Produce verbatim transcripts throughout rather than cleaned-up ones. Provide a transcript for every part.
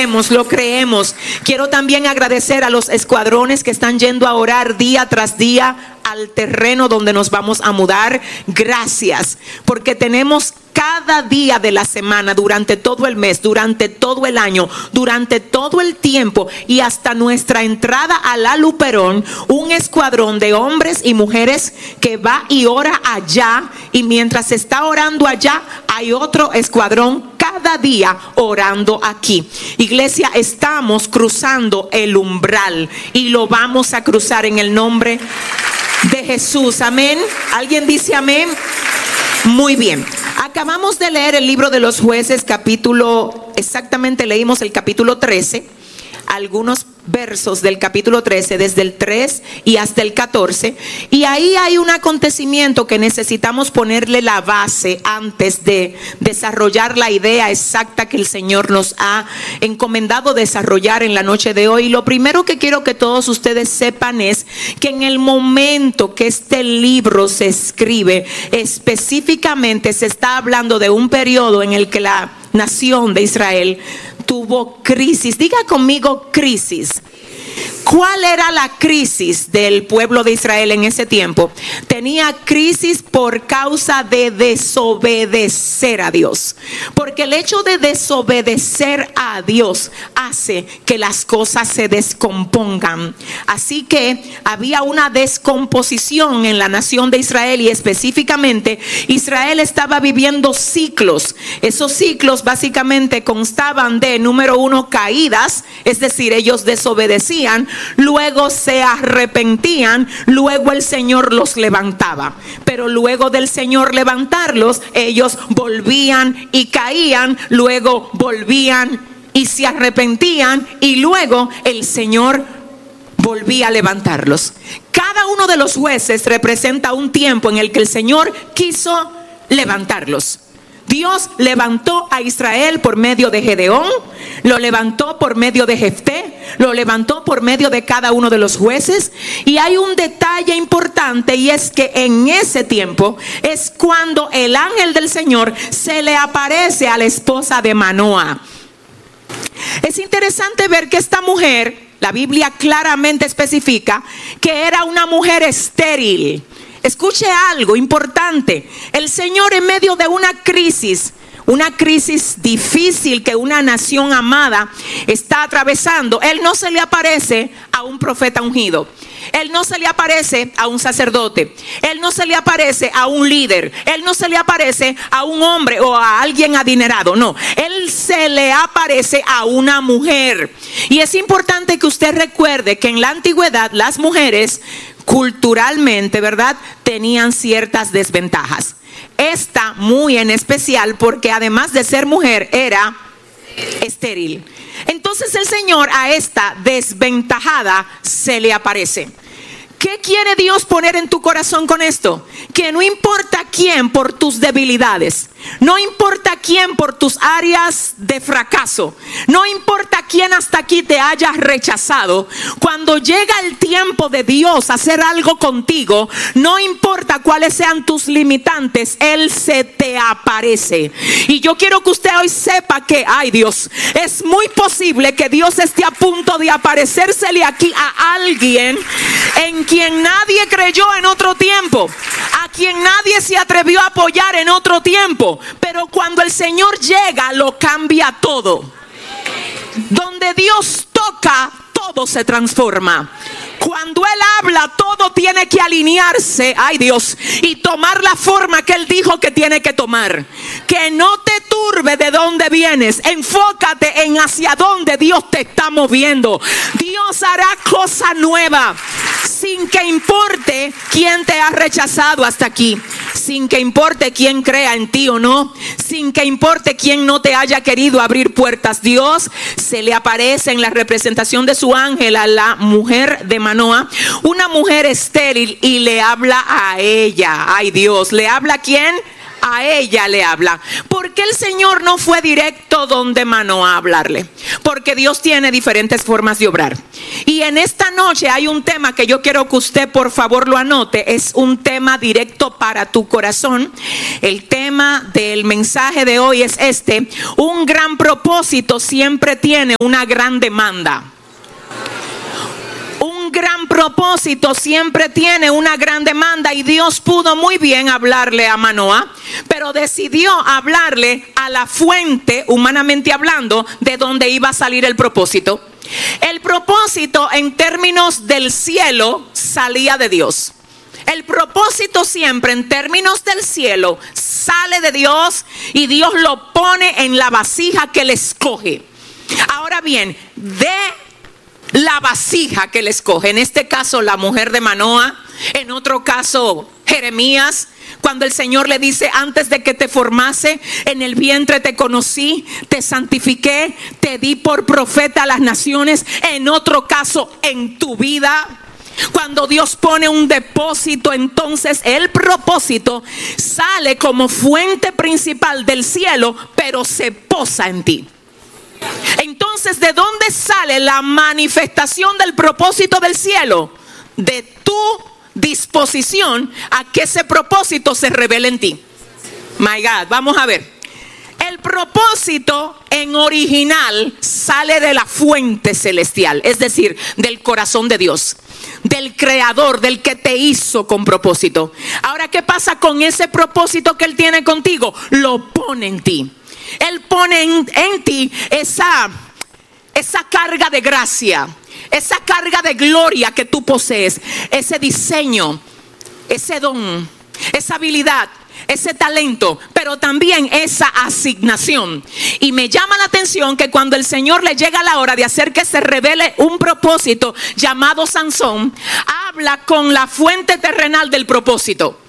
creemos, lo creemos. Quiero también agradecer a los escuadrones que están yendo a orar día tras día al terreno donde nos vamos a mudar. Gracias, porque tenemos cada día de la semana, durante todo el mes, durante todo el año, durante todo el tiempo y hasta nuestra entrada a la Luperón, un escuadrón de hombres y mujeres que va y ora allá, y mientras está orando allá hay otro escuadrón cada día orando aquí. Iglesia, estamos cruzando el umbral y lo vamos a cruzar en el nombre de Jesús. Amén. ¿Alguien dice amén? Muy bien. Acabamos de leer el libro de los Jueces, capítulo, exactamente leímos el capítulo trece, algunos versos del capítulo trece, desde el tres y hasta el catorce, y ahí hay un acontecimiento que necesitamos ponerle la base antes de desarrollar la idea exacta que el Señor nos ha encomendado desarrollar en la noche de hoy. Y lo primero que quiero que todos ustedes sepan es que en el momento que este libro se escribe, específicamente se está hablando de un periodo en el que la nación de Israel tuvo crisis. Diga conmigo, crisis. ¿Cuál era la crisis del pueblo de Israel en ese tiempo? Tenía crisis por causa de desobedecer a Dios. Porque el hecho de desobedecer a Dios hace que las cosas se descompongan. Así que había una descomposición en la nación de Israel, y específicamente Israel estaba viviendo ciclos. Esos ciclos básicamente constaban de, número uno, caídas, es decir, ellos desobedecían. Luego se arrepentían, luego el Señor los levantaba, pero luego del Señor levantarlos, ellos volvían y caían, luego volvían y se arrepentían, y luego el Señor volvía a levantarlos. Cada uno de los jueces representa un tiempo en el que el Señor quiso levantarlos. Dios levantó a Israel por medio de Gedeón, lo levantó por medio de Jefté, lo levantó por medio de cada uno de los jueces. Y hay un detalle importante, y es que en ese tiempo es cuando el ángel del Señor se le aparece a la esposa de Manoah. Es interesante ver que esta mujer, la Biblia claramente especifica que era una mujer estéril. Escuche algo importante. El Señor, en medio de una crisis, una crisis difícil que una nación amada está atravesando, Él no se le aparece a un profeta ungido. Él no se le aparece a un sacerdote. Él no se le aparece a un líder. Él no se le aparece a un hombre o a alguien adinerado. No, Él se le aparece a una mujer. Y es importante que usted recuerde que en la antigüedad las mujeres, culturalmente, ¿verdad?, tenían ciertas desventajas. Esta muy en especial, porque además de ser mujer, era estéril. Entonces el Señor a esta desventajada se le aparece. ¿Qué quiere Dios poner en tu corazón con esto? Que no importa quién por tus debilidades, no importa quién por tus áreas de fracaso, no importa quién hasta aquí te haya rechazado, cuando llega el tiempo de Dios a hacer algo contigo, no importa cuáles sean tus limitantes, Él se te aparece. Y yo quiero que usted hoy sepa que, ay Dios, es muy posible que Dios esté a punto de aparecérsele aquí a alguien en quien nadie creyó en otro tiempo, a quien nadie se atrevió a apoyar en otro tiempo, pero cuando el Señor llega lo cambia todo. Donde Dios toca, todo se transforma. Cuando Él habla, todo tiene que alinearse, ay Dios, y tomar la forma que Él dijo que tiene que tomar. Que no te turbe de dónde vienes. Enfócate en hacia dónde Dios te está moviendo. Dios hará cosa nueva, sin que importe quién te ha rechazado hasta aquí, sin que importe quién crea en ti o no, sin que importe quién no te haya querido abrir puertas. Dios se le aparece en la representación de su ángel a la mujer de Manoah, una mujer estéril, y le habla a ella. Ay Dios, ¿le habla a quién? a ella le habla. ¿Por qué el Señor no fue directo donde Manoah a hablarle? Porque Dios tiene diferentes formas de obrar. Y en esta noche hay un tema que yo quiero que usted por favor lo anote. Es un tema directo para tu corazón. El tema del mensaje de hoy es este: un gran propósito siempre tiene una gran demanda. Un gran propósito siempre tiene una gran demanda, y Dios pudo muy bien hablarle a Manoah, pero decidió hablarle a la fuente, humanamente hablando, de donde iba a salir el propósito. El propósito en términos del cielo salía de Dios. El propósito siempre en términos del cielo sale de Dios, y Dios lo pone en la vasija que Él escoge. Ahora bien, de la vasija que Él escoge, en este caso la mujer de Manoah, en otro caso Jeremías, cuando el Señor le dice: antes de que te formase en el vientre te conocí, te santifiqué, te di por profeta a las naciones. En otro caso, en tu vida, cuando Dios pone un depósito, entonces el propósito sale como fuente principal del cielo, pero se posa en ti. Entonces, ¿de dónde sale la manifestación del propósito del cielo? De tu disposición a que ese propósito se revele en ti. My God, vamos a ver. El propósito en original sale de la fuente celestial, es decir, del corazón de Dios, del creador, del que te hizo con propósito. Ahora, ¿qué pasa con ese propósito que Él tiene contigo? Lo pone en ti. Él pone en, en ti esa, esa carga de gracia, esa carga de gloria que tú posees, ese diseño, ese don, esa habilidad, ese talento, pero también esa asignación. Y me llama la atención que cuando el Señor le llega la hora de hacer que se revele un propósito llamado Sansón, habla con la fuente terrenal del propósito.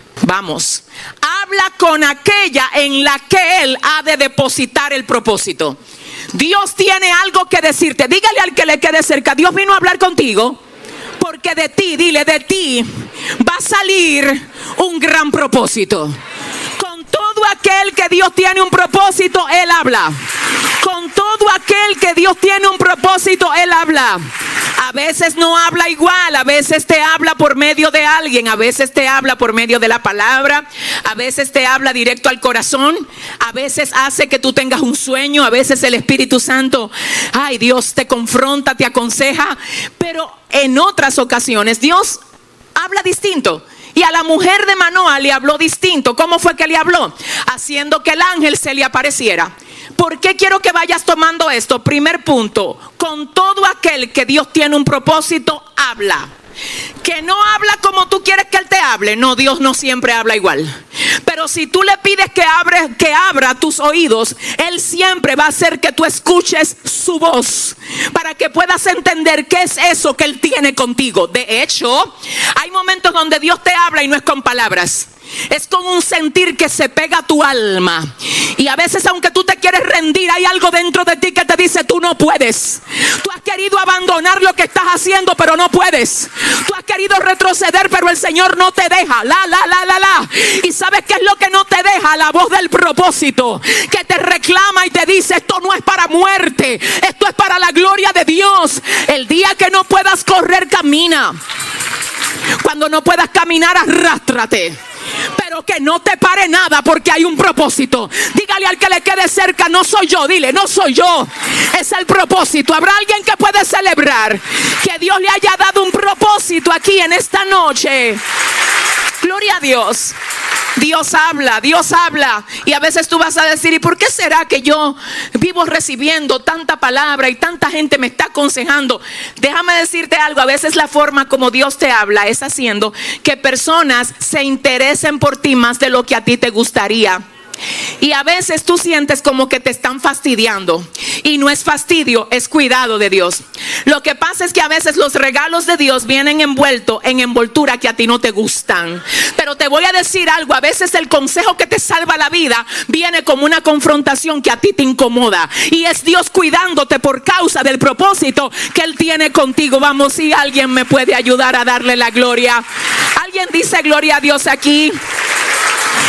Vamos, habla con aquella en la que Él ha de depositar el propósito. Dios tiene algo que decirte. Dígale al que le quede cerca: Dios vino a hablar contigo, porque de ti, dile, de ti va a salir un gran propósito. Con todo aquel que Dios tiene un propósito, Él habla. Con todo aquel que Dios tiene un propósito, Él habla. A veces no habla igual, a veces te habla por medio de alguien, a veces te habla por medio de la palabra, a veces te habla directo al corazón, a veces hace que tú tengas un sueño, a veces el Espíritu Santo, ay, Dios te confronta, te aconseja, pero en otras ocasiones Dios habla distinto. Y a la mujer de Manoah le habló distinto. ¿Cómo fue que le habló? Haciendo que el ángel se le apareciera. ¿Por qué quiero que vayas tomando esto? Primer punto: con todo aquel que Dios tiene un propósito, habla. Que no habla como tú quieres que Él te hable. No, Dios no siempre habla igual. Pero si tú le pides que, abre, que abra tus oídos, Él siempre va a hacer que tú escuches su voz, para que puedas entender qué es eso que Él tiene contigo. De hecho, hay momentos donde Dios te habla y no es con palabras. Es con un sentir que se pega a tu alma. Y a veces, aunque tú te quieres rendir, hay algo dentro de ti que te dice: tú no puedes. Tú has querido abandonar lo que estás haciendo, pero no puedes. Tú has querido retroceder, pero el Señor no te deja. La, la, la, la, la. ¿Y sabes qué es lo que no te deja? La voz del propósito, que te reclama y te dice: esto no es para muerte, esto es para la gloria de Dios. El día que no puedas correr, camina. Cuando no puedas caminar, arrástrate. Pero que no te pare nada, porque hay un propósito. Dígale al que le quede cerca: no soy yo. Dile: no soy yo, es el propósito. Habrá alguien que puede celebrar que Dios le haya dado un propósito aquí en esta noche. Gloria a Dios. Dios habla, Dios habla. Y a veces tú vas a decir: ¿y por qué será que yo vivo recibiendo tanta palabra y tanta gente me está aconsejando? Déjame decirte algo: a veces la forma como Dios te habla es haciendo que personas se interesen por ti más de lo que a ti te gustaría. Y a veces tú sientes como que te están fastidiando, y no es fastidio, es cuidado de Dios. Lo que pasa es que a veces los regalos de Dios vienen envueltos en envoltura que a ti no te gustan. Pero te voy a decir algo: a veces el consejo que te salva la vida viene como una confrontación que a ti te incomoda, y es Dios cuidándote por causa del propósito que Él tiene contigo. Vamos, si alguien me puede ayudar a darle la gloria. ¿Alguien dice gloria a Dios aquí?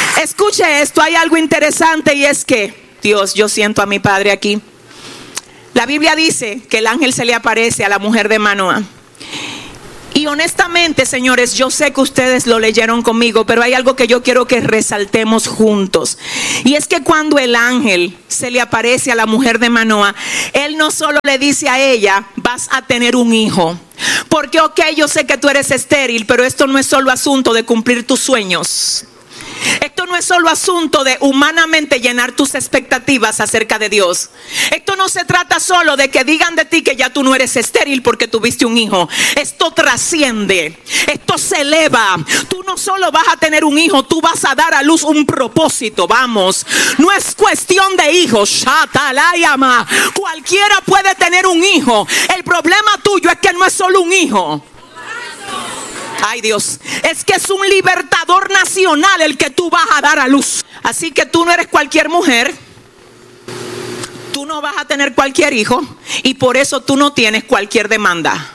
Escuche esto, hay algo interesante y es que, Dios, yo siento a mi padre aquí. La Biblia dice que el ángel se le aparece a la mujer de Manoah. Y honestamente, señores, yo sé que ustedes lo leyeron conmigo, pero hay algo que yo quiero que resaltemos juntos. Y es que cuando el ángel se le aparece a la mujer de Manoah, él no solo le dice a ella, vas a tener un hijo. Porque ok, yo sé que tú eres estéril, pero esto no es solo asunto de cumplir tus sueños. Esto no es solo asunto de humanamente llenar tus expectativas acerca de Dios. Esto no se trata solo de que digan de ti que ya tú no eres estéril porque tuviste un hijo. Esto trasciende, esto se eleva. Tú no solo vas a tener un hijo, tú vas a dar a luz un propósito. Vamos, no es cuestión de hijos. Shatalayama. Cualquiera puede tener un hijo. El problema tuyo es que no es solo un hijo. Ay, Dios, es que es un libertador nacional el que tú vas a dar a luz. Así que tú no eres cualquier mujer, tú no vas a tener cualquier hijo, y por eso tú no tienes cualquier demanda.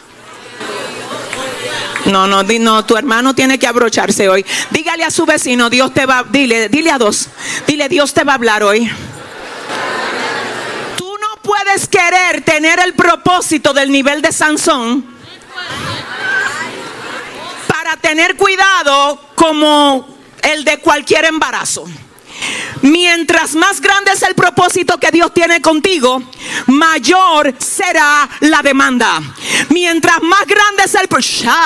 No, no, no, tu hermano tiene que abrocharse hoy. Dígale a su vecino, Dios te va, dile, dile a dos, dile, Dios te va a hablar hoy. Tú no puedes querer tener el propósito del nivel de Sansón para tener cuidado como el de cualquier embarazo. Mientras más grande es el propósito que Dios tiene contigo, mayor será la demanda. Mientras más grande es el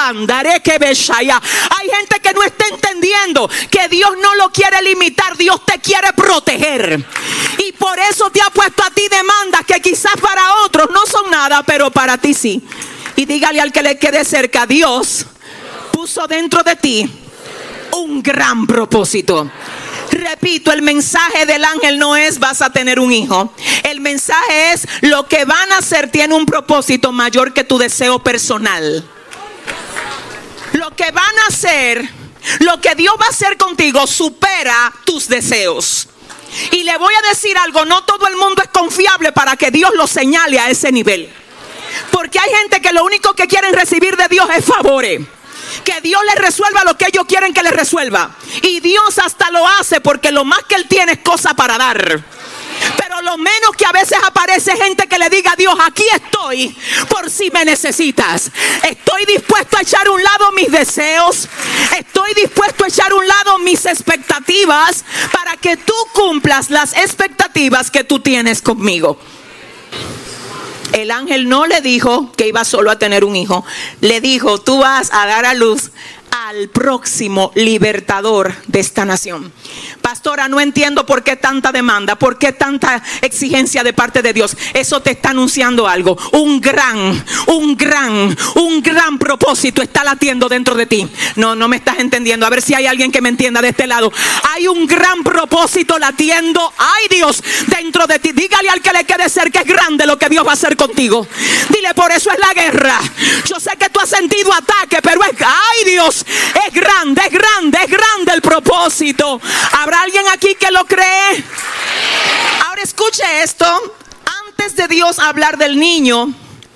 hay gente que no está entendiendo que Dios no lo quiere limitar, Dios te quiere proteger. Y por eso te ha puesto a ti demandas que quizás para otros no son nada, pero para ti sí. Y dígale al que le quede cerca, Dios puso dentro de ti un gran propósito. Repito, el mensaje del ángel no es vas a tener un hijo. El mensaje es lo que van a hacer tiene un propósito mayor que tu deseo personal. Lo que van a hacer, lo que Dios va a hacer contigo supera tus deseos. Y le voy a decir algo, no todo el mundo es confiable para que Dios lo señale a ese nivel. Porque hay gente que lo único que quieren recibir de Dios es favores. Que Dios les resuelva lo que ellos quieren que les resuelva. Y Dios hasta lo hace porque lo más que Él tiene es cosa para dar. Pero lo menos que a veces aparece gente que le diga a Dios, aquí estoy por si me necesitas. Estoy dispuesto a echar a un lado mis deseos. Estoy dispuesto a echar a un lado mis expectativas para que tú cumplas las expectativas que tú tienes conmigo. El ángel no le dijo que iba solo a tener un hijo. Le dijo, tú vas a dar a luz al próximo libertador de esta nación. Pastora, no entiendo por qué tanta demanda, por qué tanta exigencia de parte de Dios. Eso te está anunciando algo. Un gran, un gran, un gran propósito está latiendo dentro de ti. No, no me estás entendiendo. A ver si hay alguien que me entienda de este lado. Hay un gran propósito latiendo, ay Dios, dentro de ti. Dígale al que le quede cerca, es grande lo que Dios va a hacer contigo. Dile, por eso es la guerra. Yo sé que tú has sentido ataque, pero es, ay Dios, es grande, es grande, es grande el propósito. ¿Habrá alguien aquí que lo cree? Ahora escuche esto. Antes de Dios hablar del niño,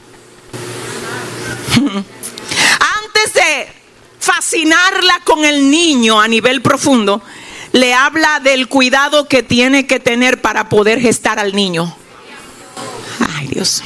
antes de fascinarla con el niño a nivel profundo, le habla del cuidado que tiene que tener para poder gestar al niño. Ay Dios.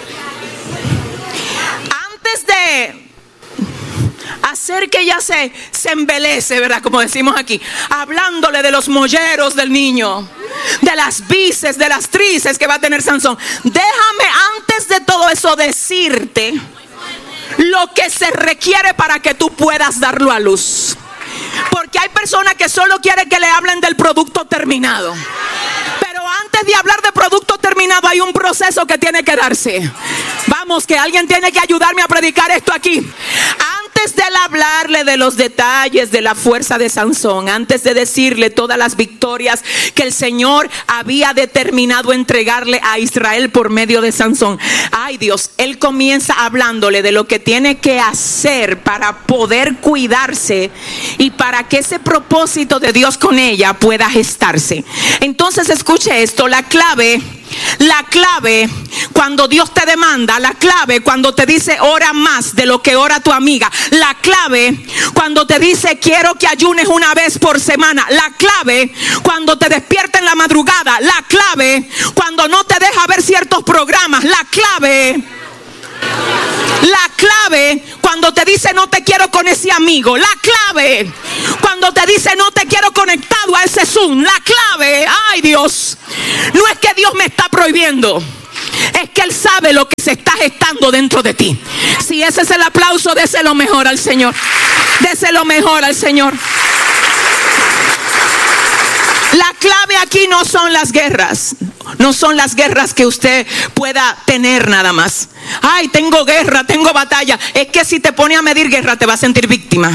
Antes de hacer que ella se, se embelece, ¿verdad? Como decimos aquí, hablándole de los molleros del niño, de las vices, de las trices que va a tener Sansón. Déjame antes de todo eso decirte lo que se requiere para que tú puedas darlo a luz. Porque hay personas que solo quieren que le hablen del producto terminado. Pero antes de hablar de producto terminado hay un proceso que tiene que darse. Vamos, que alguien tiene que ayudarme a predicar esto aquí. Antes de hablarle de los detalles de la fuerza de Sansón, antes de decirle todas las victorias que el Señor había determinado entregarle a Israel por medio de Sansón, ay Dios, él comienza hablándole de lo que tiene que hacer para poder cuidarse y para que ese propósito de Dios con ella pueda gestarse. Entonces escuche esto, la clave La clave cuando Dios te demanda, la clave cuando te dice ora más de lo que ora tu amiga, la clave cuando te dice quiero que ayunes una vez por semana, la clave cuando te despierta en la madrugada, la clave cuando no te deja ver ciertos programas, la clave, la clave cuando te dice no te quiero con ese amigo, la clave cuando te dice no te quiero conectado a ese Zoom, la clave, ay Dios, no es que Dios me está prohibiendo, es que Él sabe lo que se está gestando dentro de ti. Si ese es el aplauso, déselo mejor al Señor, déselo mejor al Señor. La clave aquí no son las guerras, no son las guerras que usted pueda tener nada más. Ay, tengo guerra, tengo batalla. Es que si te pone a medir guerra te vas a sentir víctima.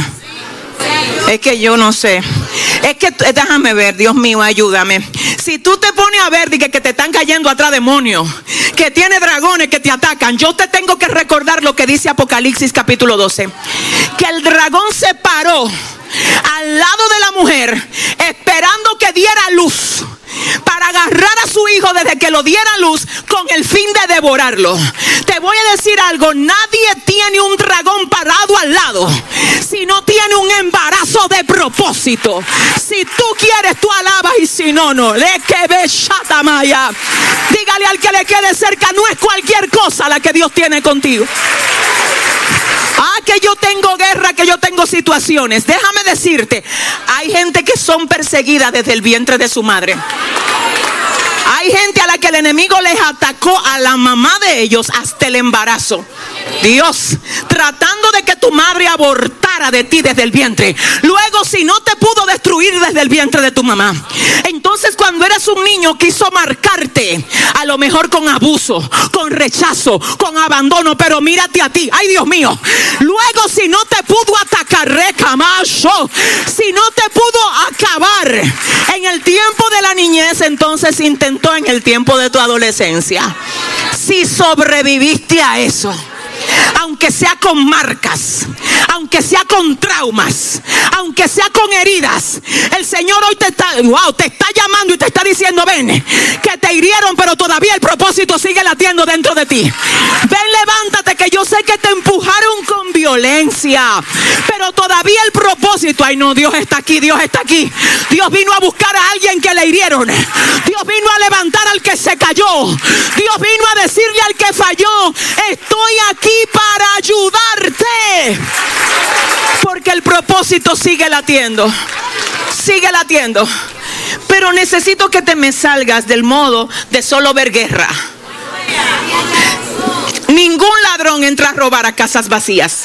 Es que yo no sé. Es que déjame ver, Dios mío, ayúdame. Si tú te pones a ver que, que te están cayendo atrás demonios, que tiene dragones que te atacan, yo te tengo que recordar lo que dice Apocalipsis capítulo doce. Que el dragón se paró al lado de la mujer esperando que diera luz para agarrar a su hijo desde que lo diera luz con el fin de devorarlo. Te voy a decir algo, nadie tiene un dragón parado al lado si no tiene un embarazo de propósito. Si tú quieres, tú alabas, y si no, no. Le que ve shatamaya. Dígale al que le quede cerca, no es cualquier cosa la que Dios tiene contigo. Ah, que yo tengo guerra, que yo tengo situaciones. Déjame decirte, hay gente que son perseguidas desde el vientre de su madre. Hay gente a la que el enemigo les atacó a la mamá de ellos hasta el embarazo. Dios, tratando de que tu madre abortara de ti desde el vientre. Luego, si no te pudo destruir desde el vientre de tu mamá, entonces cuando eras un niño quiso marcarte, a lo mejor con abuso, con rechazo, con abandono. Pero mírate a ti, ay Dios mío. Luego, si no te pudo atacar, recamacho, si no te pudo acabar en el tiempo de la niñez, entonces intentó en el tiempo de tu adolescencia. Si sobreviviste a eso, aunque sea con marcas, aunque sea con traumas, aunque sea con heridas, el Señor hoy te está, wow, te está llamando y te está diciendo, ven, que te hirieron, pero todavía el propósito sigue latiendo dentro de ti. Ven, levántate, que yo sé que te empujaron con violencia, pero todavía el propósito, ay no, Dios está aquí, Dios está aquí. Dios vino a buscar a alguien que le hirieron. Dios vino a levantar al que se cayó. Dios vino a decirle al que falló, estoy aquí para ayudarte, porque el propósito sigue latiendo, sigue latiendo. Pero necesito que te me salgas del modo de solo ver guerra. Ningún ladrón entra a robar a casas vacías.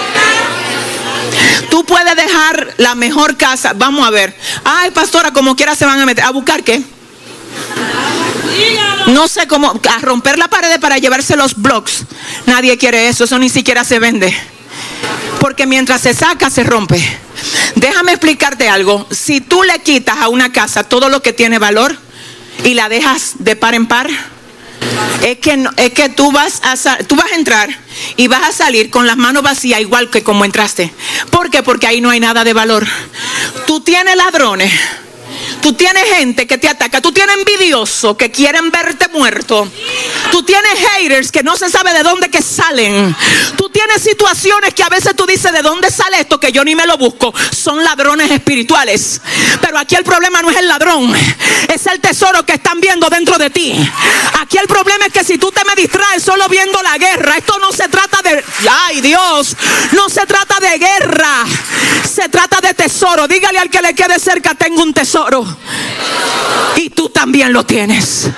Tú puedes dejar la mejor casa. Vamos a ver. Ay, pastora, como quiera se van a meter. ¿A buscar qué? No sé cómo, a romper la pared para llevarse los blocks. Nadie quiere eso, eso ni siquiera se vende. Porque mientras se saca, se rompe. Déjame explicarte algo. Si tú le quitas a una casa todo lo que tiene valor y la dejas de par en par, es que, no, es que tú, vas a, tú vas a entrar y vas a salir con las manos vacías igual que como entraste. ¿Por qué? Porque ahí no hay nada de valor. Tú tienes ladrones, tú tienes gente que te ataca, tú tienes envidiosos que quieren verte muerto, tú tienes haters que no se sabe de dónde que salen, tú tienes situaciones que a veces tú dices, ¿de dónde sale esto? Que yo ni me lo busco. Son ladrones espirituales. Pero aquí el problema no es el ladrón, es el tesoro que están viendo dentro de ti. Aquí el problema es que si tú te me distraes solo viendo la guerra, esto no se trata de, ay Dios, no se trata de guerra, se trata de tesoro. Dígale al que le quede cerca, tengo un tesoro. Y tú también lo tienes.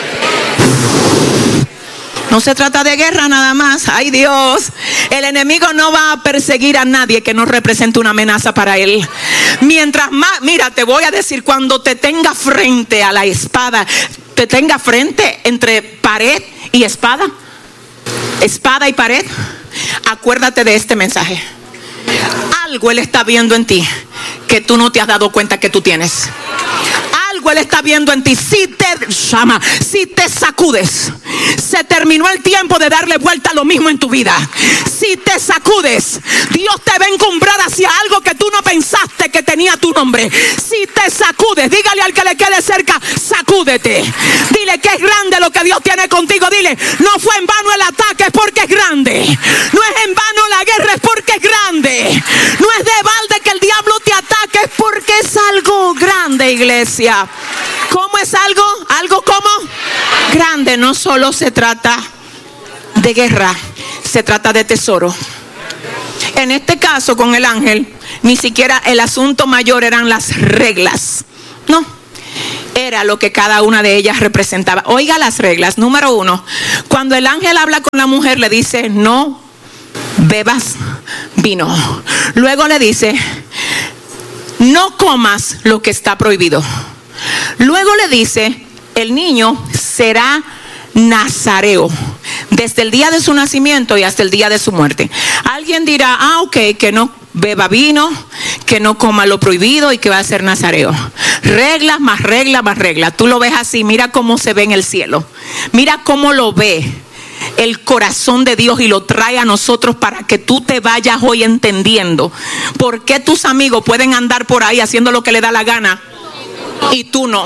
No se trata de guerra nada más. Ay Dios, el enemigo no va a perseguir a nadie que no represente una amenaza para él. Mientras más, mira, te voy a decir, cuando te tenga frente a la espada, te tenga frente entre pared y espada, espada y pared, acuérdate de este mensaje. Algo él está viendo en ti que tú no te has dado cuenta que tú tienes. algo Él está viendo en ti. Si te llama, si te sacudes, se terminó el tiempo de darle vuelta a lo mismo en tu vida. Si te sacudes, Dios te va a encumbrar hacia algo que tú no pensaste que tenía tu nombre. Si te sacudes, dígale al que le quede cerca, sacúdete. Dile que es grande lo que Dios tiene contigo. Dile, no fue en vano el ataque, es porque es grande. No es en vano la guerra, es porque es grande. No es de balde que el diablo te ataque, es porque es algo grande, iglesia. ¿Cómo es algo? ¿Algo cómo? Grande. No solo se trata de guerra, se trata de tesoro. En este caso con el ángel, ni siquiera el asunto mayor eran las reglas. No, era lo que cada una de ellas representaba. Oiga las reglas. Número uno, cuando el ángel habla con la mujer, le dice, no bebas vino. Luego le dice, no comas lo que está prohibido. Luego le dice, el niño será nazareo desde el día de su nacimiento y hasta el día de su muerte. Alguien dirá, ah, ok, que no beba vino, que no coma lo prohibido y que va a ser nazareo. Reglas más reglas más reglas. Tú lo ves así, mira cómo se ve en el cielo. Mira cómo lo ve el corazón de Dios y lo trae a nosotros para que tú te vayas hoy entendiendo por qué tus amigos pueden andar por ahí haciendo lo que le da la gana y tú no.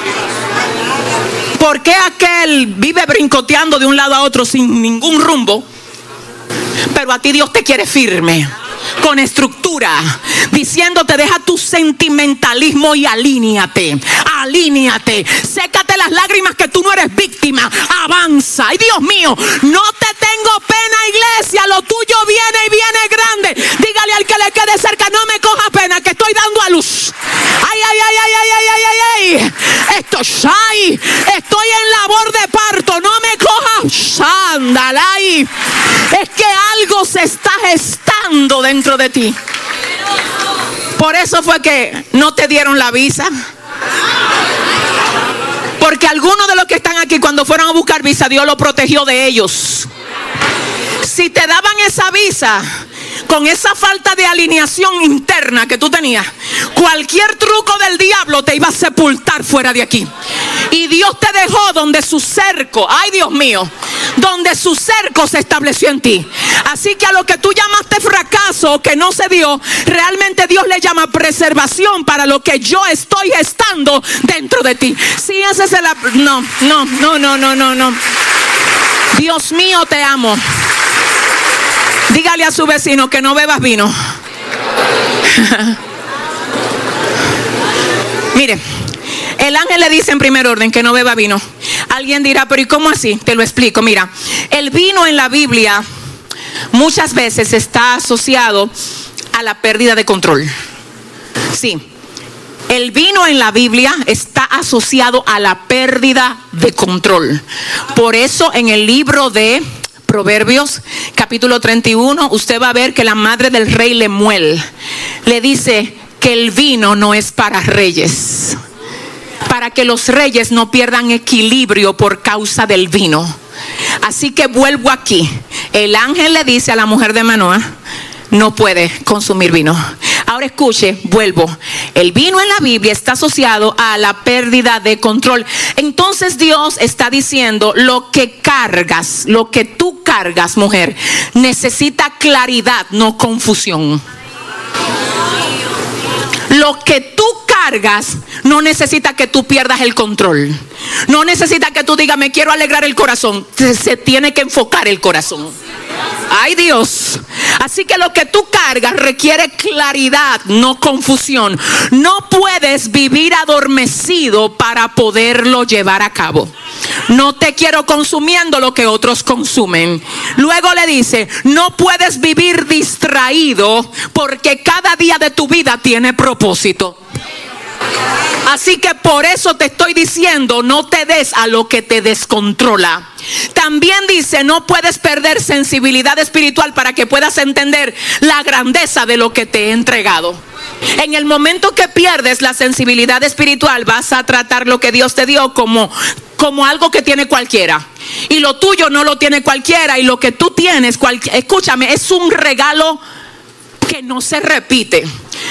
¿Por qué aquel vive brincoteando de un lado a otro sin ningún rumbo? Pero a ti Dios te quiere firme, con estructura, diciéndote, deja tu sentimentalismo y alíñate, alíñate, sécate las lágrimas que tú no eres víctima, avanza. Ay, Dios mío, no te tengo pena, iglesia, lo tuyo viene y viene grande. Dígale al que le quede cerca, no me coja pena, que estoy dando a luz. Ay, ay, ay, ay, ay, ay, ay, ay, ay. Esto, ay, estoy en labor de parto, no me coja, ándale. Es que algo se está gestando dentro de ti. Por eso fue que no te dieron la visa. Porque algunos de los que están aquí, cuando fueron a buscar visa, Dios lo protegió de ellos. Si te daban esa visa con esa falta de alineación interna que tú tenías, cualquier truco del diablo te iba a sepultar fuera de aquí. Y Dios te dejó donde su cerco, ay Dios mío, donde su cerco se estableció en ti. Así que a lo que tú llamaste fracaso, que no se dio, realmente Dios le llama preservación para lo que yo estoy gestando dentro de ti. Sí, ese es el... No, no, no, no, no, no, no. Dios mío, te amo. Dígale a su vecino que no bebas vino. Mire, el ángel le dice en primer orden que no beba vino. Alguien dirá, pero ¿y cómo así? Te lo explico. Mira, el vino en la Biblia muchas veces está asociado a la pérdida de control. Sí, el vino en la Biblia está asociado a la pérdida de control. Por eso en el libro de Proverbios, capítulo treinta y uno, usted va a ver que la madre del rey Lemuel le dice que el vino no es para reyes, para que los reyes no pierdan equilibrio por causa del vino. Así que vuelvo aquí. El ángel le dice a la mujer de Manoah, no puede consumir vino. Ahora escuche, vuelvo. El vino en la Biblia está asociado a la pérdida de control. Entonces Dios está diciendo, lo que cargas, lo que tú cargas, mujer, necesita claridad, no confusión. Lo que tú cargas no necesita que tú pierdas el control. No necesita que tú digas, me quiero alegrar el corazón. Se, se tiene que enfocar el corazón. Ay, Dios. Así que lo que tú cargas requiere claridad, no confusión. No puedes vivir adormecido para poderlo llevar a cabo. No te quiero consumiendo lo que otros consumen. Luego le dice, no puedes vivir distraído porque cada día de tu vida tiene propósito. Así que por eso te estoy diciendo, no te des a lo que te descontrola. También dice, no puedes perder sensibilidad espiritual para que puedas entender la grandeza de lo que te he entregado. En el momento que pierdes la sensibilidad espiritual, vas a tratar lo que Dios te dio como, como algo que tiene cualquiera. Y lo tuyo no lo tiene cualquiera. Y lo que tú tienes, cual, escúchame, es un regalo que no se repite.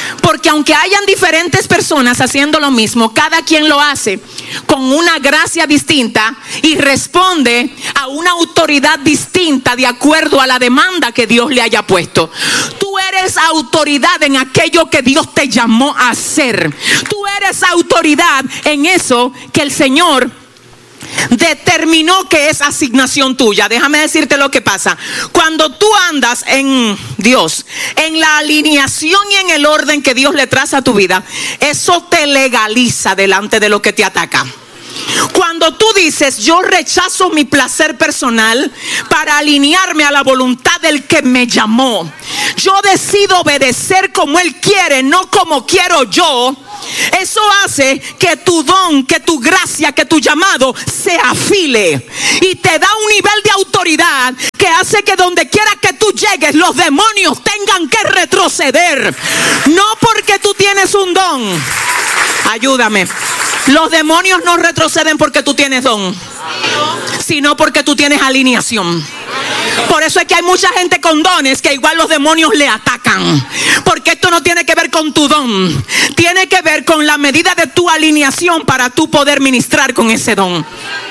Porque aunque hayan diferentes personas haciendo lo mismo, cada quien lo hace con una gracia distinta y responde a una autoridad distinta de acuerdo a la demanda que Dios le haya puesto. Tú eres autoridad en aquello que Dios te llamó a hacer. Tú eres autoridad en eso que el Señor determinó que es asignación tuya. Déjame decirte lo que pasa. Cuando tú andas en Dios, en la alineación y en el orden que Dios le traza a tu vida, eso te legaliza delante de lo que te ataca. Cuando tú dices, yo rechazo mi placer personal para alinearme a la voluntad del que me llamó, yo decido obedecer como Él quiere, no como quiero yo. Eso hace que tu don, que tu gracia, que tu llamado se afile y te da un nivel de autoridad que hace que donde quiera que tú llegues, los demonios tengan que retroceder. No porque tú tienes un don. Ayúdame. Los demonios no retroceden porque tú tienes don, sino porque tú tienes alineación. Por eso es que hay mucha gente con dones que igual los demonios le atacan. Porque esto no tiene que ver con tu don, tiene que ver con la medida de tu alineación para tú poder ministrar con ese don.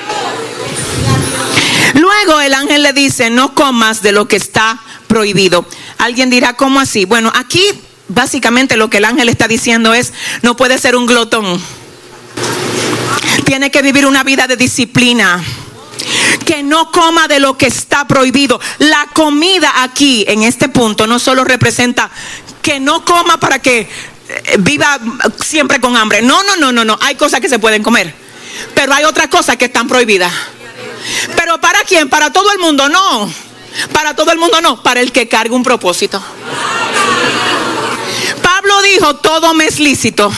Luego el ángel le dice, no comas de lo que está prohibido. Alguien dirá, ¿cómo así? Bueno, aquí básicamente lo que el ángel está diciendo es, no puede ser un glotón. Tiene que vivir una vida de disciplina. Que no coma de lo que está prohibido. La comida aquí, en este punto, no solo representa que no coma para que viva siempre con hambre. No, no, no, no, no. Hay cosas que se pueden comer, pero hay otras cosas que están prohibidas. ¿Pero para quién? ¿Para todo el mundo? No. Para todo el mundo no. Para el que cargue un propósito. Pablo dijo, todo me es lícito,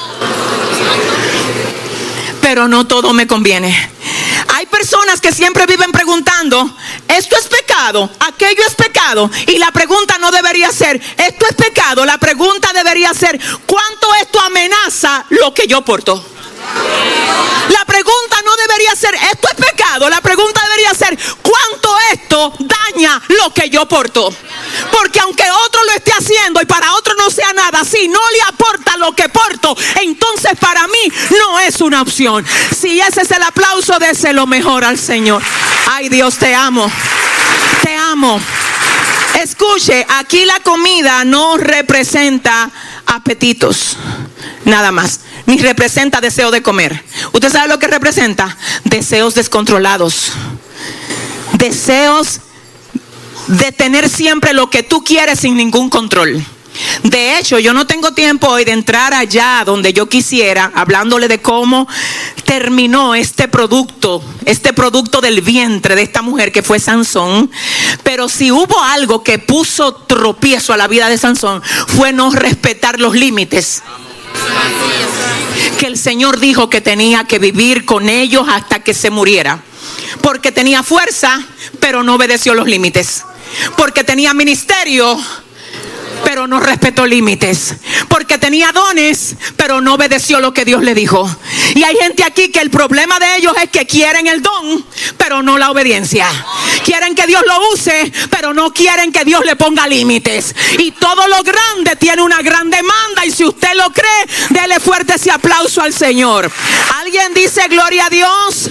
pero no todo me conviene. Hay personas que siempre viven preguntando, ¿esto es pecado? ¿Aquello es pecado? Y la pregunta no debería ser, ¿esto es pecado? La pregunta debería ser, ¿cuánto esto amenaza lo que yo porto? La pregunta no debería ser, ¿esto es pecado? La pregunta debería ser, ¿cuánto esto daña lo que yo porto? Porque aunque otro lo esté haciendo y para otro no sea nada, si no le aporta lo que porto, entonces para mí no es una opción. Si ese es el aplauso, déselo mejor al Señor. Ay, Dios, te amo. Te amo. Escuche, aquí la comida no representa apetitos, nada más, ni representa deseo de comer. ¿Usted sabe lo que representa? Deseos descontrolados. Deseos de tener siempre lo que tú quieres sin ningún control. De hecho, yo no tengo tiempo hoy de entrar allá donde yo quisiera, hablándole de cómo terminó este producto, este producto del vientre de esta mujer que fue Sansón. Pero si hubo algo que puso tropiezo a la vida de Sansón, fue no respetar los límites que el Señor dijo que tenía que vivir con ellos hasta que se muriera. Porque tenía fuerza, pero no obedeció los límites. Porque tenía ministerio, pero no respetó límites. Porque tenía dones, pero no obedeció lo que Dios le dijo. Y hay gente aquí que el problema de ellos es que quieren el don, pero no la obediencia. Quieren que Dios lo use, pero no quieren que Dios le ponga límites. Y todo lo grande tiene una gran demanda. Y si usted lo cree, dele fuerte ese aplauso al Señor. ¿Alguien dice gloria a Dios?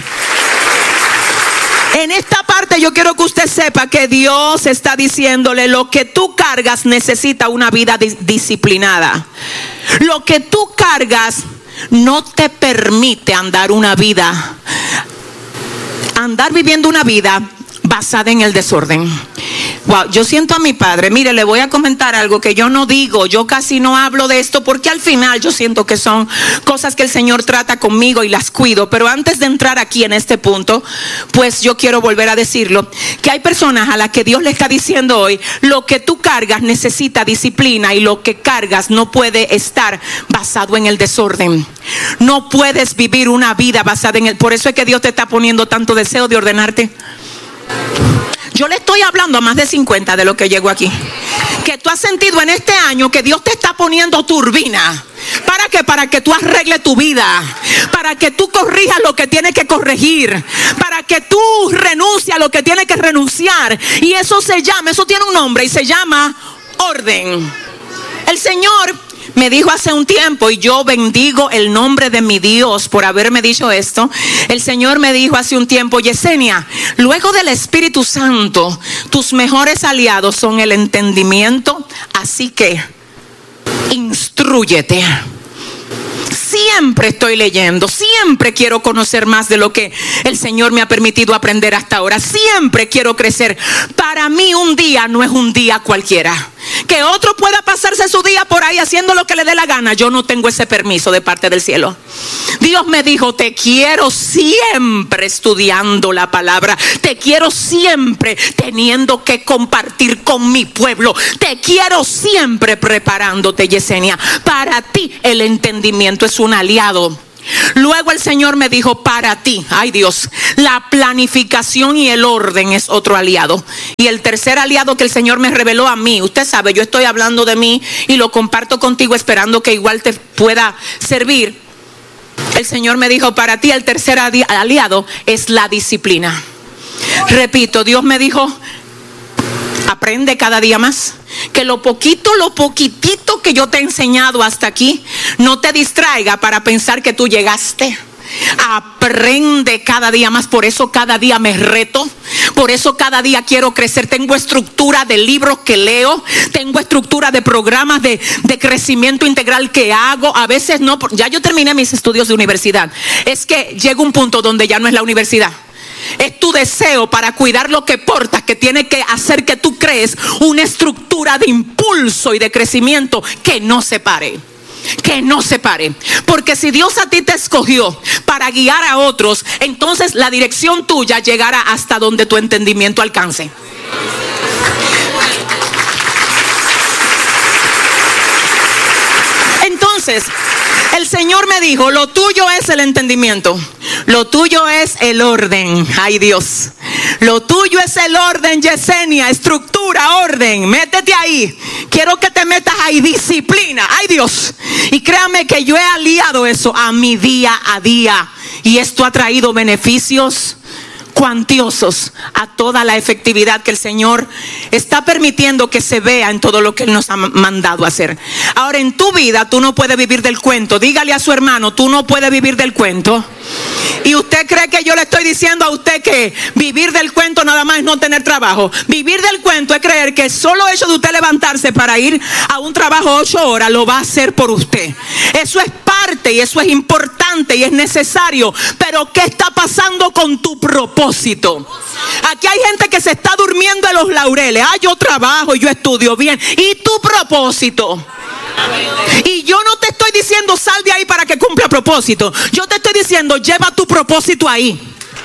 En esta parte yo quiero que usted sepa que Dios está diciéndole, lo que tú cargas necesita una vida dis- disciplinada. Lo que tú cargas no te permite andar una vida, andar viviendo una vida basada en el desorden. Wow, yo siento a mi padre. Mire, le voy a comentar algo que yo no digo. Yo casi no hablo de esto porque al final yo siento que son cosas que el Señor trata conmigo y las cuido. Pero antes de entrar aquí en este punto, pues yo quiero volver a decirlo, que hay personas a las que Dios le está diciendo hoy, lo que tú cargas necesita disciplina y lo que cargas no puede estar basado en el desorden. No puedes vivir una vida basada en el... Por eso es que Dios te está poniendo tanto deseo de ordenarte. Yo le estoy hablando a más de cincuenta de lo que llegó aquí. Que tú has sentido en este año que Dios te está poniendo turbina. ¿Para qué? Para que tú arregles tu vida. Para que tú corrijas lo que tienes que corregir. Para que tú renuncies a lo que tienes que renunciar. Y eso se llama, eso tiene un nombre y se llama orden. El Señor me dijo hace un tiempo, y yo bendigo el nombre de mi Dios por haberme dicho esto. El Señor me dijo hace un tiempo: Yesenia, luego del Espíritu Santo, tus mejores aliados son el entendimiento, así que instrúyete. Siempre estoy leyendo, siempre quiero conocer más de lo que el Señor me ha permitido aprender hasta ahora. Siempre quiero crecer. Para mí un día no es un día cualquiera. Que otro pueda pasarse su día por ahí haciendo lo que le dé la gana, yo no tengo ese permiso de parte del cielo. Dios me dijo: te quiero siempre estudiando la palabra, te quiero siempre teniendo que compartir con mi pueblo, te quiero siempre preparándote, Yesenia. Para ti el entendimiento es un aliado. Luego el Señor me dijo: para ti, ay Dios, la planificación y el orden es otro aliado. Y el tercer aliado que el Señor me reveló a mí, usted sabe, yo estoy hablando de mí y lo comparto contigo esperando que igual te pueda servir. El Señor me dijo: para ti el tercer aliado es la disciplina. Repito, Dios me dijo: aprende cada día más. Que lo poquito, lo poquitito que yo te he enseñado hasta aquí no te distraiga para pensar que tú llegaste. Aprende cada día más. Por eso cada día me reto. Por eso cada día quiero crecer. Tengo estructura de libros que leo. Tengo estructura de programas de, de crecimiento integral que hago. A veces no. Ya yo terminé mis estudios de universidad. Es que llega un punto donde ya no es la universidad. Es tu deseo para cuidar lo que portas, que tiene que hacer que tú crees una estructura de impulso y de crecimiento que no se pare. Que no se pare. Porque si Dios a ti te escogió para guiar a otros, entonces la dirección tuya llegará hasta donde tu entendimiento alcance. Entonces el Señor me dijo: lo tuyo es el entendimiento, lo tuyo es el orden. Ay Dios, lo tuyo es el orden, Yesenia, estructura, orden. Métete ahí, quiero que te metas ahí, disciplina. Ay Dios, y créame que yo he aliado eso a mi día a día, y esto ha traído beneficios cuantiosos a toda la efectividad que el Señor está permitiendo que se vea en todo lo que Él nos ha mandado a hacer. Ahora, en tu vida tú no puedes vivir del cuento. Dígale a su hermano: tú no puedes vivir del cuento. Y usted cree que yo le estoy diciendo a usted que vivir del cuento nada más es no tener trabajo. Vivir del cuento es creer que solo hecho de usted levantarse para ir a un trabajo ocho horas lo va a hacer por usted. Eso es parte y eso es importante y es necesario. Pero ¿qué está pasando con tu propósito? Aquí hay gente que se está durmiendo en los laureles. Ah, yo trabajo y yo estudio bien. ¿Y tu propósito? Y yo no te estoy diciendo sal de ahí para que cumpla propósito. Yo te estoy diciendo lleva tu propósito ahí.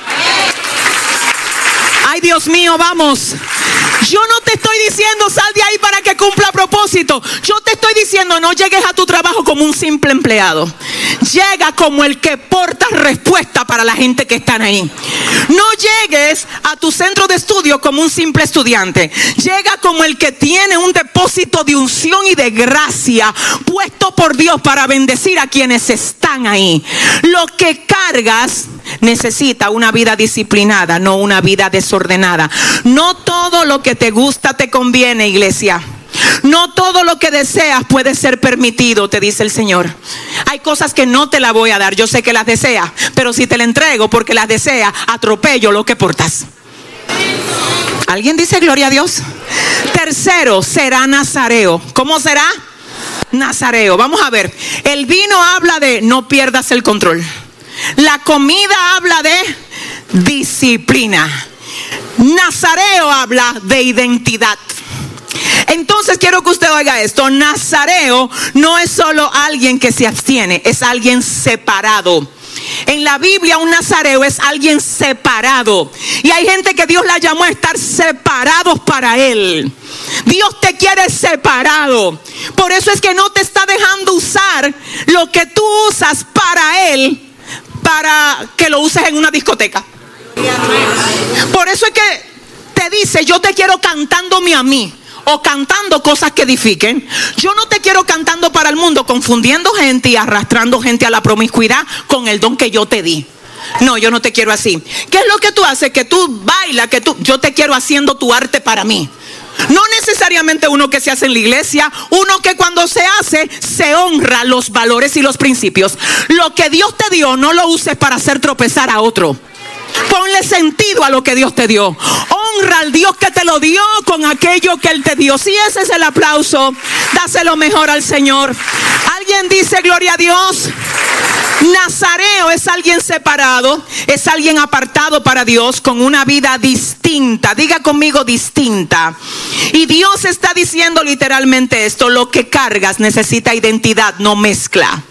Ay Dios mío, vamos. Yo no te estoy diciendo sal de ahí para que cumpla propósito. Yo te estoy diciendo no llegues a tu trabajo como un simple empleado. Llega como el que porta respuesta para la gente que están ahí. No llegues a tu centro de estudio como un simple estudiante. Llega como el que tiene un depósito de unción y de gracia puesto por Dios para bendecir a quienes están ahí. Lo que cargas necesita una vida disciplinada, no una vida desordenada. No todo lo que te gusta te conviene, iglesia. No todo lo que deseas puede ser permitido, te dice el Señor. Hay cosas que no te las voy a dar. Yo sé que las deseas, pero si te las entrego porque las deseas, atropello lo que portas. ¿Alguien dice gloria a Dios? Tercero, será nazareo. ¿Cómo será? Nazareo. Vamos a ver. El vino habla de no pierdas el control. La comida habla de disciplina. Nazareo habla de identidad. Entonces quiero que usted oiga esto. Nazareo no es solo alguien que se abstiene, es alguien separado. En la Biblia un nazareo es alguien separado. Y hay gente que Dios la llamó a estar separados para Él. Dios te quiere separado. Por eso es que no te está dejando usar lo que tú usas para Él, para que lo uses en una discoteca. Por eso es que te dice: yo te quiero cantándome a mí, o cantando cosas que edifiquen. Yo no te quiero cantando para el mundo, confundiendo gente y arrastrando gente a la promiscuidad con el don que yo te di. No, yo no te quiero así. ¿Qué es lo que tú haces? Que tú bailas, que tú, yo te quiero haciendo tu arte para mí. No necesariamente uno que se hace en la iglesia, uno que cuando se hace se honra los valores y los principios. Lo que Dios te dio no lo uses para hacer tropezar a otro. Ponle sentido a lo que Dios te dio. Honra al Dios que te lo dio con aquello que Él te dio. Si ese es el aplauso, dáselo mejor al Señor. Alguien dice gloria a Dios. Nazareo es alguien separado, es alguien apartado para Dios con una vida distinta. Diga conmigo, distinta. Y Dios está diciendo literalmente esto: lo que cargas necesita identidad, no mezcla.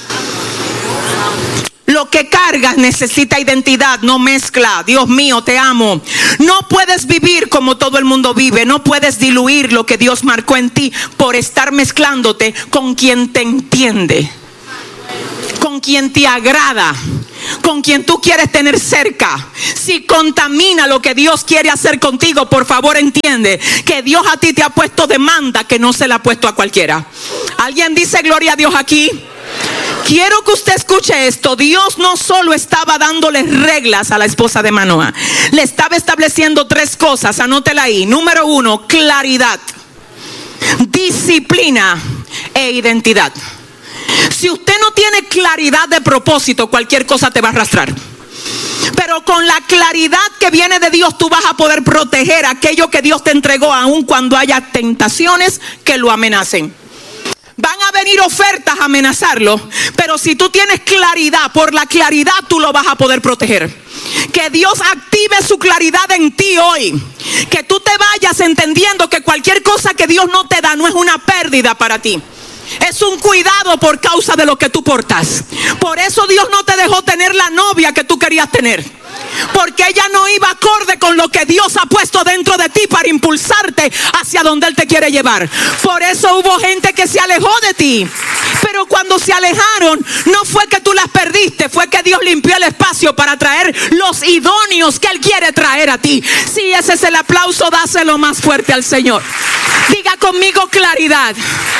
Lo que cargas necesita identidad, no mezcla. Dios mío, te amo. No puedes vivir como todo el mundo vive. No puedes diluir lo que Dios marcó en ti por estar mezclándote con quien te entiende, con quien te agrada, con quien tú quieres tener cerca. Si contamina lo que Dios quiere hacer contigo, por favor entiende que Dios a ti te ha puesto demanda que no se la ha puesto a cualquiera. ¿Alguien dice gloria a Dios aquí? Quiero que usted escuche esto. Dios no solo estaba dándole reglas a la esposa de Manoah, le estaba estableciendo tres cosas. Anótela ahí. Número uno, claridad, disciplina e identidad. Si usted no tiene claridad de propósito, cualquier cosa te va a arrastrar. Pero con la claridad que viene de Dios, tú vas a poder proteger aquello que Dios te entregó, aun cuando haya tentaciones que lo amenacen. Van a venir ofertas a amenazarlo, pero si tú tienes claridad, por la claridad tú lo vas a poder proteger. Que Dios active su claridad en ti hoy. Que tú te vayas entendiendo que cualquier cosa que Dios no te da no es una pérdida para ti. Es un cuidado por causa de lo que tú portas. Por eso Dios no te dejó tener la novia que tú querías tener, porque ella no iba acorde con lo que Dios ha puesto dentro de ti para impulsarte hacia donde Él te quiere llevar. Por eso hubo gente que se alejó de ti, pero cuando se alejaron no fue que tú las perdiste, fue que Dios limpió el espacio para traer los idóneos que Él quiere traer a ti. Si ese es el aplauso, dáselo más fuerte al Señor. Diga conmigo, claridad.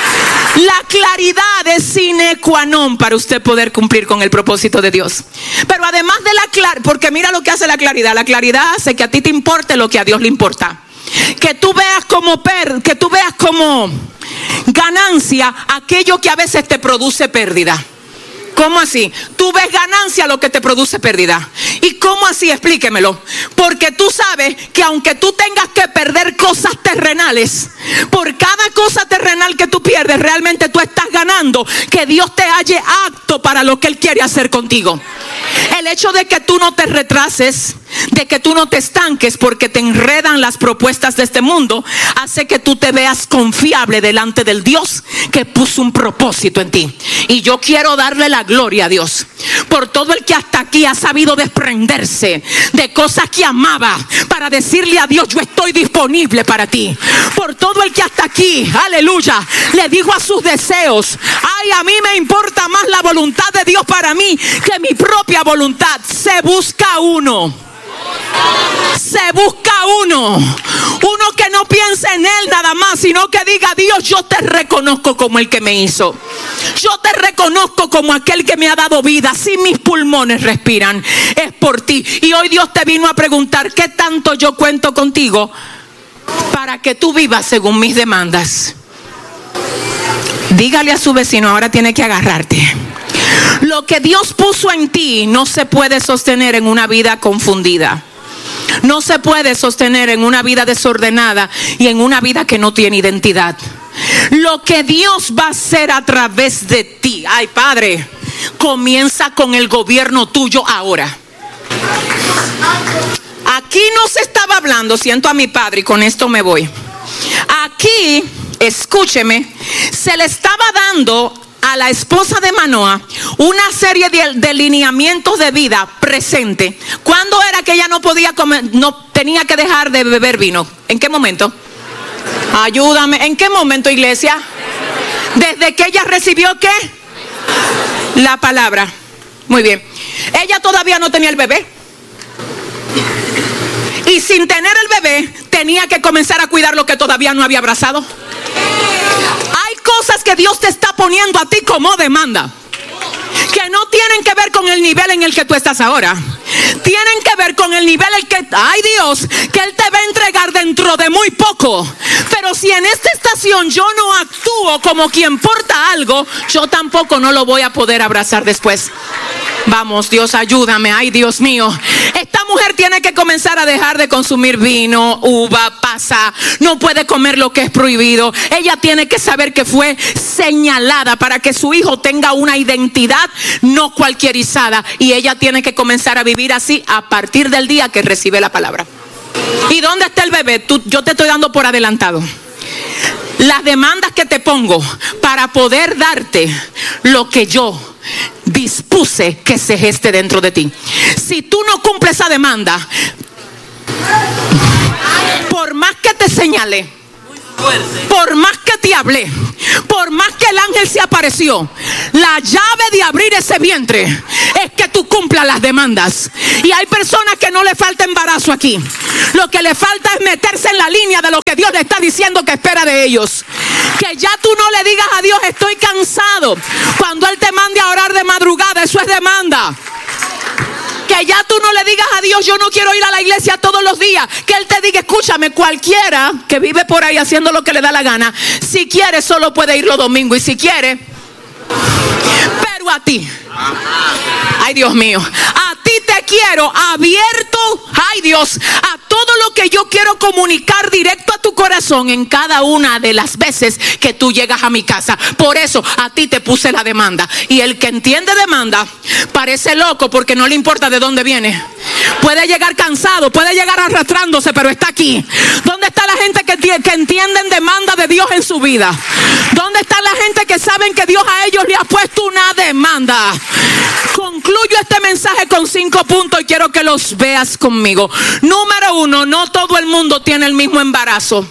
La claridad es sine qua non para usted poder cumplir con el propósito de Dios. Pero además de la claridad, porque mira lo que hace la claridad. La claridad hace que a ti te importe lo que a Dios le importa. Que tú veas como per, que tú veas como ganancia aquello que a veces te produce pérdida. ¿Cómo así? Tú ves ganancia lo que te produce pérdida. ¿Y cómo así? Explíquemelo. Porque tú sabes que aunque tú tengas que perder cosas terrenales, por cada cosa terrenal que tú pierdes, realmente tú estás ganando que Dios te halle apto para lo que Él quiere hacer contigo. El hecho de que tú no te retrases, de que tú no te estanques porque te enredan las propuestas de este mundo, hace que tú te veas confiable delante del Dios que puso un propósito en ti. Y yo quiero darle la gloria a Dios por todo el que hasta aquí ha sabido desprenderse de cosas que amaba para decirle a Dios: yo estoy disponible para ti. Por todo el que hasta aquí, aleluya, le dijo a sus deseos: ay, a mí me importa más la voluntad de Dios para mí que mi propia voluntad. Se busca uno. Se busca uno, uno que no piense en Él nada más, sino que diga: Dios, yo te reconozco como el que me hizo, yo te reconozco como aquel que me ha dado vida. Si mis pulmones respiran, es por ti. Y hoy Dios te vino a preguntar: ¿qué tanto yo cuento contigo para que tú vivas según mis demandas? Dígale a su vecino: ahora tiene que agarrarte. Lo que Dios puso en ti no se puede sostener en una vida confundida. No se puede sostener en una vida desordenada y en una vida que no tiene identidad. Lo que Dios va a hacer a través de ti, ay Padre, comienza con el gobierno tuyo ahora. Aquí no se estaba hablando, siento a mi Padre y con esto me voy. Aquí, escúcheme, se le estaba dando a la esposa de Manoah una serie de, de lineamientos de vida presente. ¿Cuándo era que ella no podía comer, no tenía que dejar de beber vino? ¿En qué momento? Ayúdame. ¿En qué momento, iglesia? Desde que ella recibió ¿qué? La palabra. Muy bien. Ella todavía no tenía el bebé. Y sin tener el bebé, tenía que comenzar a cuidar lo que todavía no había abrazado. Hay cosas que Dios te está poniendo a ti como demanda, que no tienen que ver con el nivel en el que tú estás ahora. tienen que ver con el nivel el que, ay Dios, que Él te va a entregar dentro de muy poco. Pero si en esta estación yo no actúo como quien porta algo, yo tampoco no lo voy a poder abrazar después. Vamos, Dios, ayúdame. Ay, Dios mío. Esta mujer tiene que comenzar a dejar de consumir vino, uva, pasa. No puede comer lo que es prohibido. Ella tiene que saber que fue señalada para que su hijo tenga una identidad no cualquierizada. Y ella tiene que comenzar a vivir así a partir del día que recibe la palabra. ¿Y dónde está el bebé? Tú, yo te estoy dando por adelantado. Las demandas que te pongo para poder darte lo que yo dispuse que se geste dentro de ti. Si tú no cumples esa demanda, por más que te señale, por más que te hablé, por más que el ángel se apareció, la llave de abrir ese vientre es que tú cumplas las demandas. Y hay personas que no le falta embarazo aquí. Lo que le falta es meterse en la línea de lo que Dios le está diciendo que espera de ellos. Que ya tú no le digas a Dios, estoy cansado, cuando Él te mande a orar de madrugada. Eso es demanda. Que ya tú no le digas a Dios, yo no quiero ir a la iglesia todos los días. Que Él te diga, escúchame, cualquiera que vive por ahí haciendo lo que le da la gana, si quiere solo puede ir los domingos. Y si quiere, pero a ti, ay Dios mío, a ti te quiero abierto, ay Dios, a todo lo que yo quiero comunicar directo a tu corazón en cada una de las veces que tú llegas a mi casa. Por eso a ti te puse la demanda. Y el que entiende demanda parece loco porque no le importa de dónde viene. Puede llegar cansado, puede llegar arrastrándose, pero está aquí. ¿Dónde está la gente que, que entienden demanda de Dios en su vida? ¿Dónde está la gente que saben que Dios a ellos le ha puesto una demanda? Concluyo este mensaje con cinco puntos y quiero que los veas conmigo. Número uno, no todo el mundo tiene el mismo embarazo.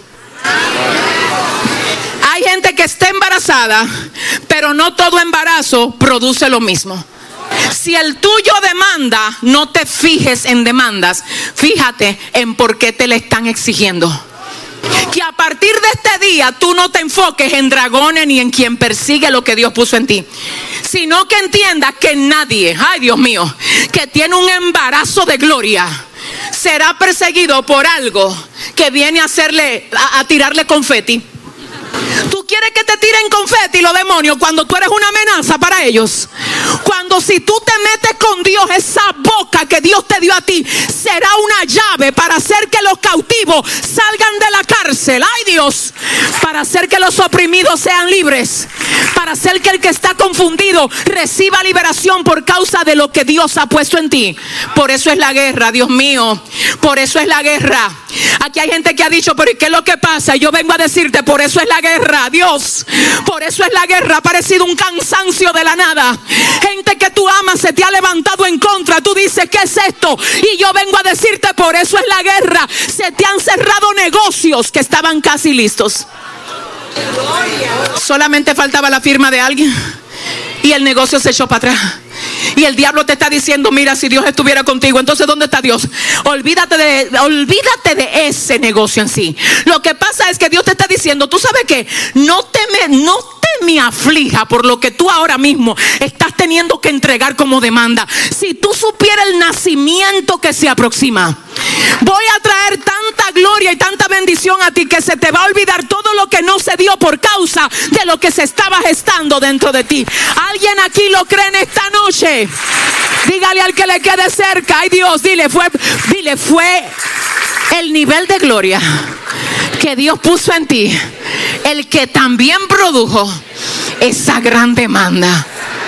Hay gente que está embarazada, pero no todo embarazo produce lo mismo. Si el tuyo demanda, no te fijes en demandas, fíjate en por qué te le están exigiendo. Que a partir de este día tú no te enfoques en dragones ni en quien persigue lo que Dios puso en ti, sino que entiendas que nadie, ay Dios mío, que tiene un embarazo de gloria será perseguido por algo que viene a hacerle, a, a tirarle confeti. ¿Tú quieres que te tiren confeti los demonios cuando tú eres una amenaza para ellos? Cuando si tú te metes con Dios, esa boca que Dios te dio a ti será una llave para hacer que los cautivos salgan de la cárcel. ¡Ay Dios! Para hacer que los oprimidos sean libres. Para hacer que el que está confundido reciba liberación por causa de lo que Dios ha puesto en ti. Por eso es la guerra, Dios mío. Por eso es la guerra. Aquí hay gente que ha dicho, pero ¿y qué es lo que pasa? Yo vengo a decirte, por eso es la guerra, Dios. Por eso es la guerra. Ha parecido un cansancio de la nada. Gente que tú amas se te ha levantado en contra. Tú dices, ¿qué es esto? Y yo vengo a decirte, por eso es la guerra. Se te han cerrado negocios que estaban casi listos. Solamente faltaba la firma de alguien y el negocio se echó para atrás. Y el diablo te está diciendo, mira, si Dios estuviera contigo, entonces ¿dónde está Dios? Olvídate de, olvídate de ese negocio en sí. Lo que pasa es que Dios te está diciendo, tú sabes que no te me, no te me aflija por lo que tú ahora mismo estás teniendo que entregar como demanda. Si tú supieras el nacimiento que se aproxima, voy a traer tanta gloria y tanta bendición a ti que se te va a olvidar todo lo que no se dio por causa de lo que se estaba gestando dentro de ti. ¿Alguien aquí lo cree en esta noche? Dígale al que le quede cerca, ay Dios, dile, fue, dile, fue el nivel de gloria que Dios puso en ti el que también produjo esa gran demanda.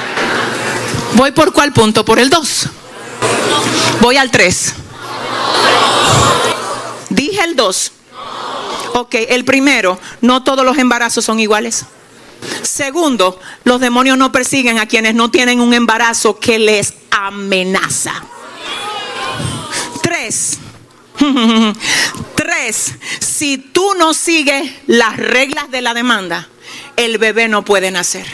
¿Voy por cuál punto? Por el dos. Voy al tres. Dije el dos. Ok, el primero, no todos los embarazos son iguales. Segundo, los demonios no persiguen a quienes no tienen un embarazo que les amenaza. Tres. Tres, si tú no sigues las reglas de la demanda, el bebé no puede nacer.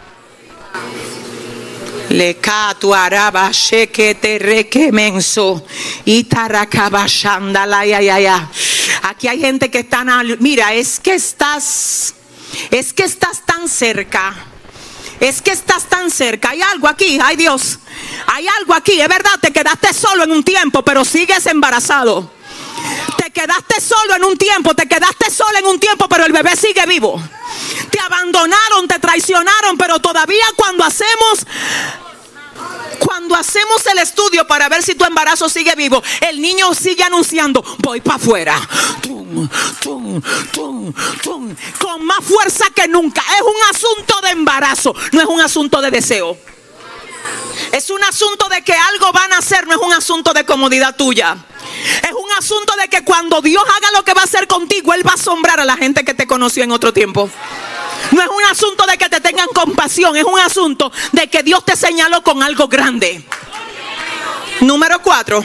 Le catuaraba shekete requemenso y taracabashanda la ya ya ya. Aquí hay gente que está, mira, es que estás, es que estás tan cerca, es que estás tan cerca. Hay algo aquí, ay Dios, Hay algo aquí, es verdad, te quedaste solo en un tiempo, pero sigues embarazado. Te quedaste solo en un tiempo, te quedaste sola en un tiempo, pero el bebé sigue vivo. Te abandonaron, te traicionaron, pero todavía cuando hacemos Cuando hacemos el estudio para ver si tu embarazo sigue vivo, el niño sigue anunciando: voy para afuera, tum, tum, tum, tum, con más fuerza que nunca. Es un asunto de embarazo, no es un asunto de deseo. Es un asunto de que algo van a hacer, no es un asunto de comodidad tuya. Es un asunto de que cuando Dios haga lo que va a hacer contigo, Él va a asombrar a la gente que te conoció en otro tiempo. No es un asunto de que te tengan compasión, es un asunto de que Dios te señaló con algo grande. Número cuatro.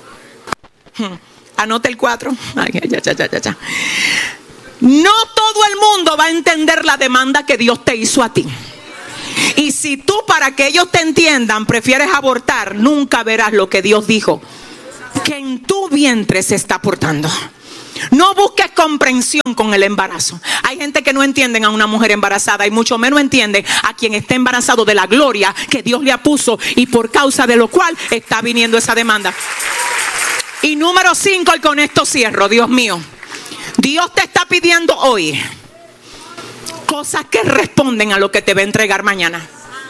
Anote el cuatro. Ay, ya, ya, ya, ya, ya. No todo el mundo va a entender la demanda que Dios te hizo a ti. Y si tú, para que ellos te entiendan, prefieres abortar, nunca verás lo que Dios dijo que en tu vientre se está portando. No busques comprensión con el embarazo. Hay gente que no entienden a una mujer embarazada, y mucho menos entienden a quien está embarazado de la gloria que Dios le puso, y por causa de lo cual está viniendo esa demanda. Y número cinco, y con esto cierro. Dios mío, Dios te está pidiendo hoy cosas que responden a lo que te va a entregar mañana.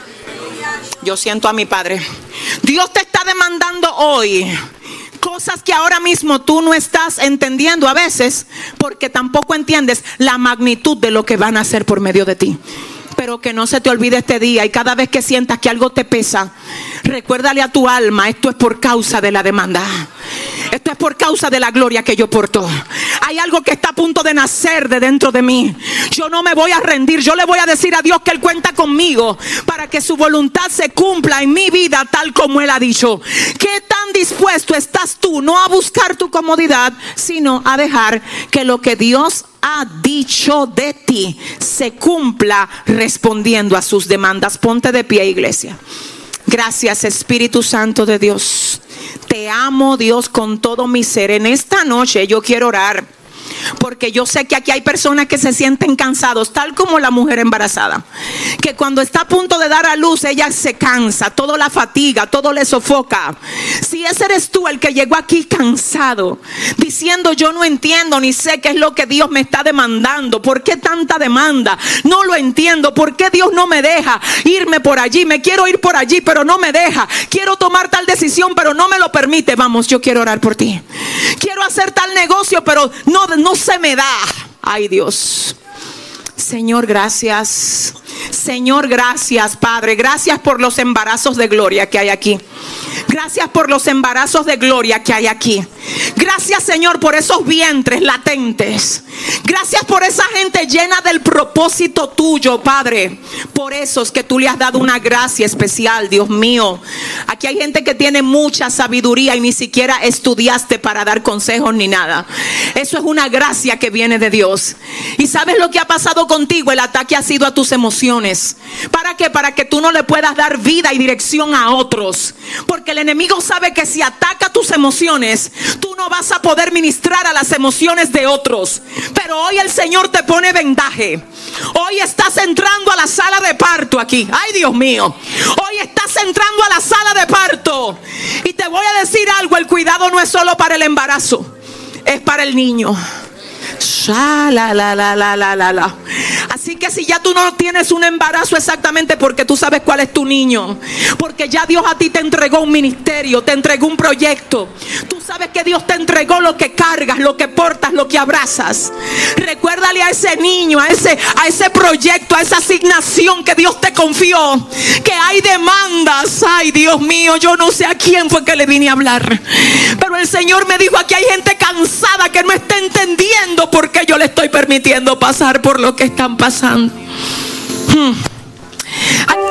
Yo siento a mi Padre. Dios te está demandando hoy cosas que ahora mismo tú no estás entendiendo a veces, porque tampoco entiendes la magnitud de lo que van a hacer por medio de ti. Pero que no se te olvide este día, y cada vez que sientas que algo te pesa, recuérdale a tu alma: esto es por causa de la demanda. Esto es por causa de la gloria que yo porto. Hay algo que está a punto de nacer de dentro de mí. Yo no me voy a rendir. Yo le voy a decir a Dios que Él cuenta conmigo para que su voluntad se cumpla en mi vida tal como Él ha dicho. ¿Qué tan dispuesto estás tú, no a buscar tu comodidad, sino a dejar que lo que Dios ha dicho de ti se cumpla respondiendo a sus demandas? Ponte de pie, iglesia. Gracias, Espíritu Santo de Dios. Te amo, Dios, con todo mi ser. En esta noche yo quiero orar, porque yo sé que aquí hay personas que se sienten cansados, tal como la mujer embarazada, que cuando está a punto de dar a luz, ella se cansa, todo la fatiga, todo le sofoca. Si ese eres tú, el que llegó aquí cansado, diciendo: yo no entiendo ni sé qué es lo que Dios me está demandando, ¿por qué tanta demanda? No lo entiendo, ¿por qué Dios no me deja irme por allí? Me quiero ir por allí, pero no me deja. Quiero tomar tal decisión, pero no me lo permite. Vamos, yo quiero orar por ti. Quiero hacer tal negocio, pero no, no se me da. Ay, Dios. Señor, gracias. Señor, gracias, Padre. Gracias por los embarazos de gloria que hay aquí. Gracias por los embarazos de gloria que hay aquí. Gracias, Señor, por esos vientres latentes. Gracias por esa gente llena del propósito tuyo, Padre. Por esos que tú le has dado una gracia especial, Dios mío. Aquí hay gente que tiene mucha sabiduría y ni siquiera estudiaste para dar consejos ni nada. Eso es una gracia que viene de Dios. ¿Y sabes lo que ha pasado contigo? El ataque ha sido a tus emociones. ¿Para qué? Para que tú no le puedas dar vida y dirección a otros. Porque el enemigo sabe que si ataca tus emociones, tú no vas a poder ministrar a las emociones de otros. Pero hoy el Señor te pone vendaje. Hoy estás entrando a la sala de parto aquí. Ay, Dios mío. Hoy estás entrando a la sala de parto. Y te voy a decir algo: el cuidado no es solo para el embarazo, es para el niño. La, la, la, la, la, la, la. Así que si ya tú no tienes un embarazo, exactamente porque tú sabes cuál es tu niño, porque ya Dios a ti te entregó un ministerio, te entregó un proyecto. Tú sabes que Dios te entregó lo que cargas, lo que portas, lo que abrazas. Recuérdale a ese niño, a ese, a ese proyecto, a esa asignación que Dios te confió, que hay demandas. Ay, Dios mío, yo no sé a quién fue que le vine a hablar, pero el Señor me dijo: aquí hay gente cansada que no está entendiendo por qué yo le estoy permitiendo pasar por lo que están pasando. Hmm.